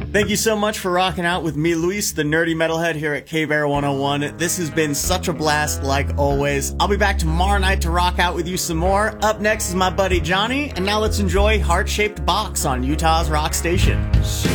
Thank you so much for rocking out with me, Luis, the nerdy metalhead here at K-Bear 101. This has been such a blast, like always. I'll be back tomorrow night to rock out with you some more. Up next is my buddy Johnny, and now let's enjoy Heart-Shaped Box on Utah's Rock Station.